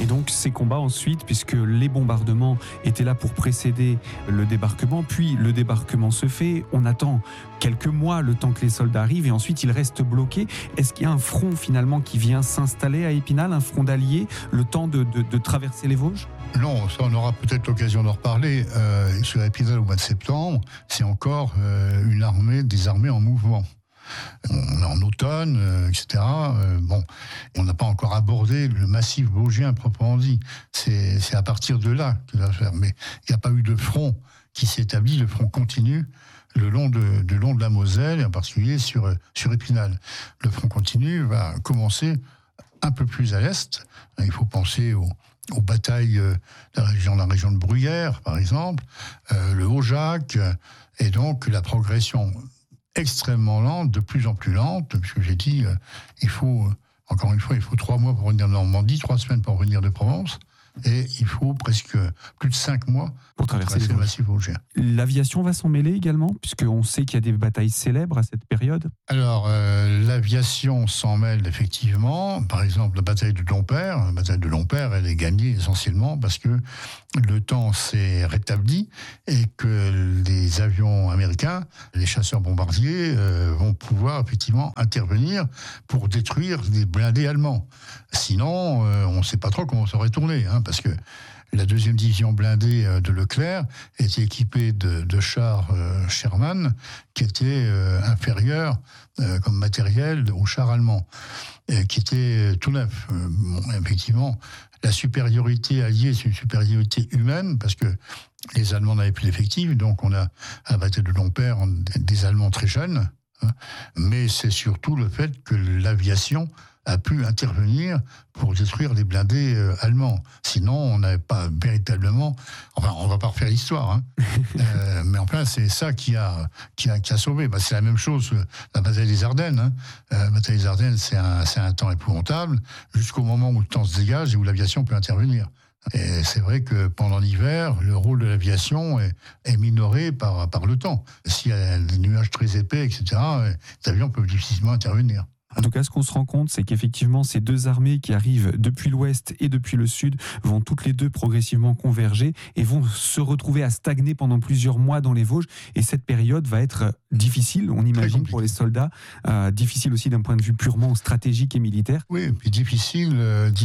donc ces combats ensuite, puisque les bombardements étaient là pour précéder le débarquement, puis le débarquement se fait, on attend quelques mois le temps que les soldats arrivent et ensuite ils restent bloqués. Est-ce qu'il y a un front finalement qui vient s'installer à Épinal, un front d'alliés, le temps de traverser les Vosges ? Non, ça on aura peut-être l'occasion d'en reparler. Sur Épinal au mois de septembre, c'est encore des armées en mouvement. On est en automne, etc. On n'a pas encore abordé le massif vosgien proprement dit. C'est à partir de là que ça va faire. Mais il n'y a pas eu de front qui s'établit, le front continu le long de la Moselle, et en particulier sur Épinal. Le front continu va commencer un peu plus à l'est. Il faut penser aux batailles de la région de Bruyères, par exemple, le Haut-Jacques, et donc la progression extrêmement lente, de plus en plus lente, puisque j'ai dit, il faut 3 mois pour revenir de Normandie, 3 semaines pour revenir de Provence, et il faut presque plus de 5 mois pour traverser le massif vosgien. L'aviation va s'en mêler également, puisqu'on sait qu'il y a des batailles célèbres à cette période. Alors, l'aviation s'en mêle effectivement. Par exemple, la bataille de Dompierre. La bataille de Dompierre, elle est gagnée essentiellement parce que le temps s'est rétabli et que les avions américains, les chasseurs bombardiers, vont pouvoir effectivement intervenir pour détruire les blindés allemands. Sinon, on ne sait pas trop comment ça aurait tourné, parce que la 2e division blindée de Leclerc était équipée de chars Sherman qui étaient inférieurs comme matériel aux chars allemands, qui étaient tout neufs. Effectivement, la supériorité alliée, c'est une supériorité humaine, parce que les Allemands n'avaient plus d'effectifs, donc on a à la bataille de Dompierre des Allemands très jeunes, mais c'est surtout le fait que l'aviation a pu intervenir pour détruire les blindés allemands. Sinon, on n'avait pas véritablement... Enfin, on ne va pas refaire l'histoire, mais enfin, c'est ça qui a sauvé. C'est la même chose, la bataille des Ardennes. La bataille des Ardennes, c'est un temps épouvantable, jusqu'au moment où le temps se dégage et où l'aviation peut intervenir. Et c'est vrai que pendant l'hiver, le rôle de l'aviation est minoré par le temps. S'il y a des nuages très épais, etc., les avions peuvent difficilement intervenir. En tout cas, ce qu'on se rend compte, c'est qu'effectivement, ces deux armées qui arrivent depuis l'ouest et depuis le sud vont toutes les deux progressivement converger et vont se retrouver à stagner pendant plusieurs mois dans les Vosges. Et cette période va être difficile, on imagine, pour les soldats, difficile aussi d'un point de vue purement stratégique et militaire. Oui, et puis difficile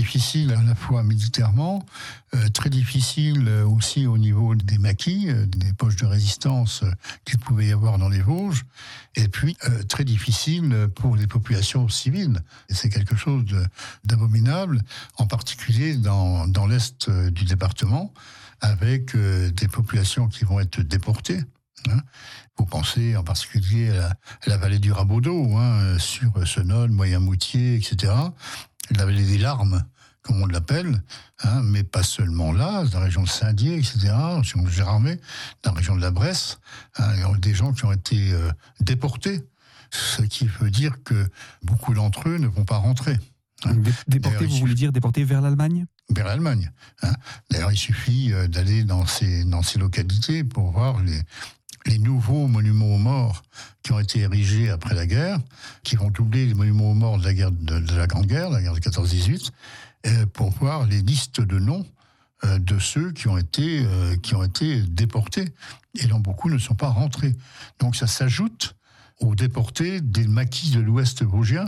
à la fois militairement, très difficile aussi au niveau des maquis, des poches de résistance qu'il pouvait y avoir dans les Vosges, et puis très difficile pour les populations civiles. Et c'est quelque chose d'abominable, en particulier dans l'est du département, avec des populations qui vont être déportées. Il faut penser en particulier à la vallée du Rabaudot, sur Senones, Moyen-Moutier, etc. La vallée des Larmes, comme on l'appelle, mais pas seulement là, dans la région de Saint-Dié, etc., sur Gérardmer, dans la région de la Bresse, il y a des gens qui ont été déportés, ce qui veut dire que beaucoup d'entre eux ne vont pas rentrer. Déportés, vous voulez dire déportés vers l'Allemagne ? Vers l'Allemagne. D'ailleurs, il suffit d'aller dans ces localités pour voir les nouveaux monuments aux morts qui ont été érigés après la guerre, qui vont doubler les monuments aux morts de la Grande Guerre, la guerre de 14-18, pour voir les listes de noms de ceux qui ont été déportés, et dont beaucoup ne sont pas rentrés. Donc ça s'ajoute aux déportés des maquis de l'Ouest vosgien,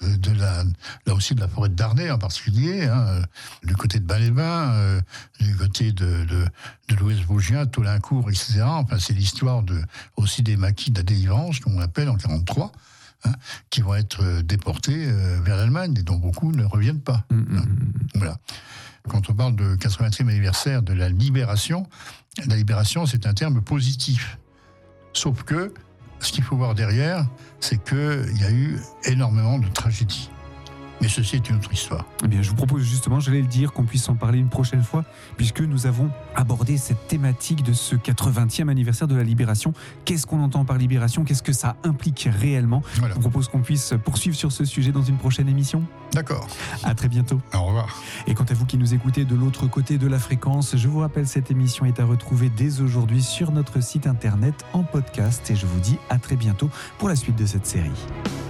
là aussi de la forêt de Darnay en particulier, du côté de Bas-les-Bains, du côté de l'Ouest vosgien, Taulincourt, etc. Enfin, c'est l'histoire aussi des maquis de la délivrance, comme on l'appelle en 1943, qui vont être déportés vers l'Allemagne, et dont beaucoup ne reviennent pas. Voilà. Quand on parle de 80e anniversaire de la libération, c'est un terme positif. Sauf que ce qu'il faut voir derrière, c'est qu'il y a eu énormément de tragédies. Mais ceci est une autre histoire. Eh bien, je vous propose justement, j'allais le dire, qu'on puisse en parler une prochaine fois, puisque nous avons abordé cette thématique de ce 80e anniversaire de la Libération. Qu'est-ce qu'on entend par libération ? Qu'est-ce que ça implique réellement ? Voilà. Je vous propose qu'on puisse poursuivre sur ce sujet dans une prochaine émission. D'accord. À très bientôt. Au revoir. Et quant à vous qui nous écoutez de l'autre côté de la fréquence, je vous rappelle, cette émission est à retrouver dès aujourd'hui sur notre site internet en podcast, et je vous dis à très bientôt pour la suite de cette série.